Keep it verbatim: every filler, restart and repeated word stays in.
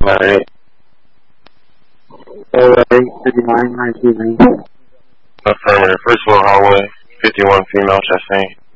Alright. Alright, fifty-nine, nineteen. Affirmative. First floor hallway, fifty-one female, chest pain.